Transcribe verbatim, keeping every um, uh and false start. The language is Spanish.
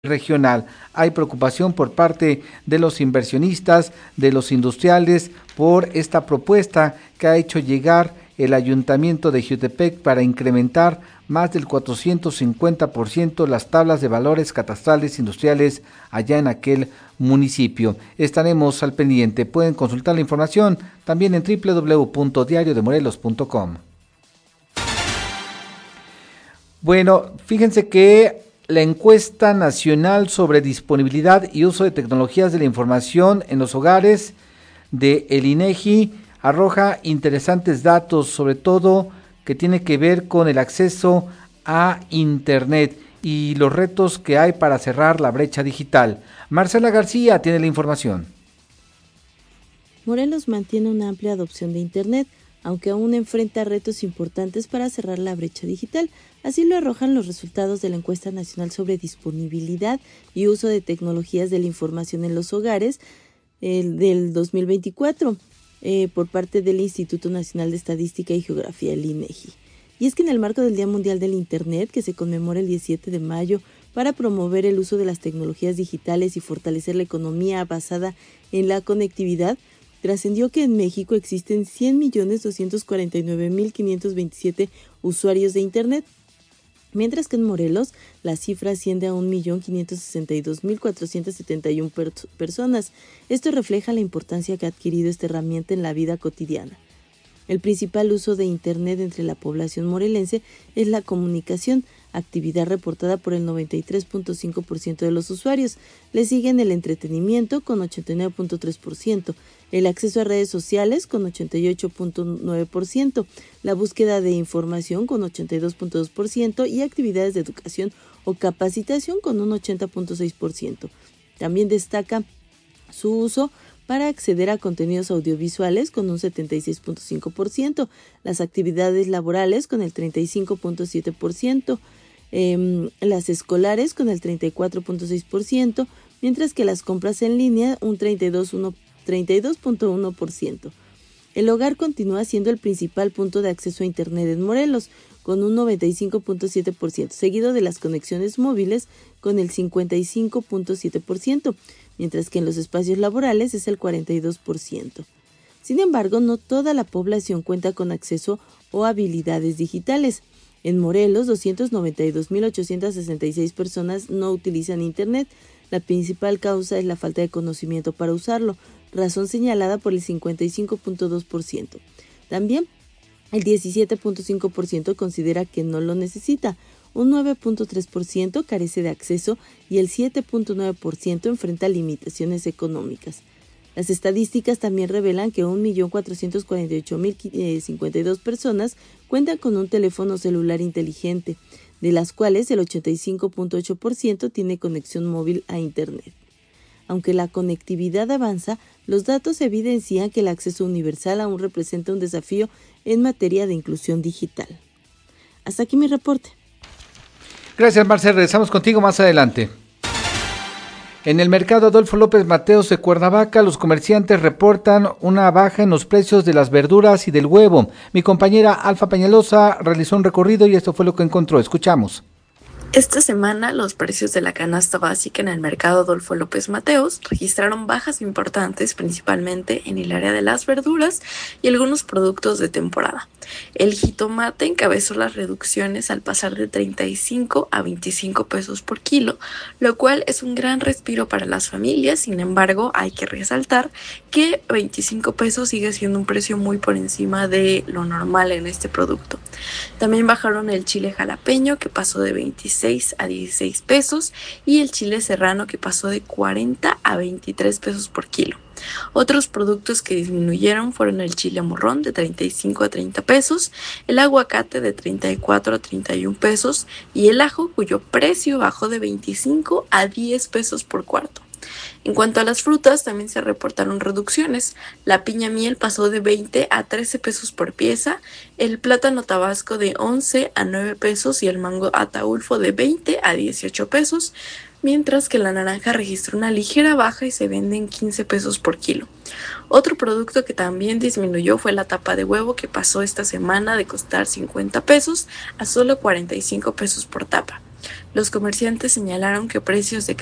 regional. Hay preocupación por parte de los inversionistas, de los industriales, por esta propuesta que ha hecho llegar el Ayuntamiento de Jiutepec para incrementar más del cuatrocientos cincuenta por ciento las tablas de valores catastrales industriales allá en aquel municipio. Estaremos al pendiente. Pueden consultar la información también en doble u doble u doble u punto diario de morelos punto com. Bueno, fíjense que la encuesta nacional sobre disponibilidad y uso de tecnologías de la información en los hogares de el INEGI arroja interesantes datos, sobre todo que tiene que ver con el acceso a Internet y los retos que hay para cerrar la brecha digital. Marcela García tiene la información. Morelos mantiene una amplia adopción de Internet, aunque aún enfrenta retos importantes para cerrar la brecha digital. Así lo arrojan los resultados de la encuesta nacional sobre disponibilidad y uso de tecnologías de la información en los hogares eh, del dos mil veinticuatro eh, por parte del Instituto Nacional de Estadística y Geografía, el INEGI. Y es que en el marco del Día Mundial del Internet, que se conmemora el diecisiete de mayo, para promover el uso de las tecnologías digitales y fortalecer la economía basada en la conectividad, trascendió que en México existen cien millones doscientos cuarenta y nueve mil quinientos veintisiete usuarios de Internet, mientras que en Morelos la cifra asciende a un millón quinientos sesenta y dos mil cuatrocientas setenta y una per- personas. Esto refleja la importancia que ha adquirido esta herramienta en la vida cotidiana. El principal uso de Internet entre la población morelense es la comunicación, actividad reportada por el noventa y tres punto cinco por ciento de los usuarios. Le siguen el entretenimiento con ochenta y nueve punto tres por ciento, el acceso a redes sociales con ochenta y ocho punto nueve por ciento, la búsqueda de información con ochenta y dos punto dos por ciento y actividades de educación o capacitación con un ochenta punto seis por ciento. También destaca su uso para acceder a contenidos audiovisuales con un setenta y seis punto cinco por ciento, las actividades laborales con el treinta y cinco punto siete por ciento, eh, las escolares con el treinta y cuatro punto seis por ciento, mientras que las compras en línea un treinta y dos punto uno por ciento. El hogar continúa siendo el principal punto de acceso a Internet en Morelos, con un noventa y cinco punto siete por ciento, seguido de las conexiones móviles con el cincuenta y cinco punto siete por ciento, mientras que en los espacios laborales es el cuarenta y dos por ciento. Sin embargo, no toda la población cuenta con acceso o habilidades digitales. En Morelos, doscientos noventa y dos mil ochocientas sesenta y seis personas no utilizan Internet. La principal causa es la falta de conocimiento para usarlo, razón señalada por el cincuenta y cinco punto dos por ciento. También el diecisiete punto cinco por ciento considera que no lo necesita, un nueve punto tres por ciento carece de acceso y el siete punto nueve por ciento enfrenta limitaciones económicas. Las estadísticas también revelan que un millón cuatrocientos cuarenta y ocho mil cincuenta y dos personas cuentan con un teléfono celular inteligente, de las cuales el ochenta y cinco punto ocho por ciento tiene conexión móvil a Internet. Aunque la conectividad avanza, los datos evidencian que el acceso universal aún representa un desafío en materia de inclusión digital. Hasta aquí mi reporte. Gracias, Marcela. Regresamos contigo más adelante. En el mercado Adolfo López Mateos de Cuernavaca, los comerciantes reportan una baja en los precios de las verduras y del huevo. Mi compañera Alfa Peñalosa realizó un recorrido y esto fue lo que encontró. Escuchamos. Esta semana los precios de la canasta básica en el mercado Adolfo López Mateos registraron bajas importantes principalmente en el área de las verduras y algunos productos de temporada. El jitomate encabezó las reducciones al pasar de treinta y cinco a veinticinco pesos por kilo, lo cual es un gran respiro para las familias. Sin embargo, hay que resaltar que veinticinco pesos sigue siendo un precio muy por encima de lo normal en este producto. También bajaron el chile jalapeño, que pasó de veintiséis a dieciséis pesos, y el chile serrano, que pasó de cuarenta a veintitrés pesos por kilo. Otros productos que disminuyeron fueron el chile morrón de treinta y cinco a treinta pesos, el aguacate de treinta y cuatro a treinta y uno pesos y el ajo, cuyo precio bajó de veinticinco a diez pesos por cuarto. En cuanto a las frutas, también se reportaron reducciones. La piña miel pasó de veinte a trece pesos por pieza, el plátano tabasco de once a nueve pesos y el mango ataulfo de veinte a dieciocho pesos, mientras que la naranja registró una ligera baja y se vende en quince pesos por kilo. Otro producto que también disminuyó fue la tapa de huevo, que pasó esta semana de costar cincuenta pesos a solo cuarenta y cinco pesos por tapa. Los comerciantes señalaron que precios de